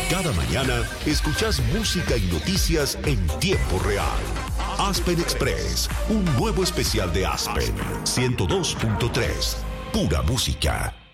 Cada mañana escuchás música y noticias en tiempo real. Aspen Express, un nuevo especial de Aspen 102.3. Pura música.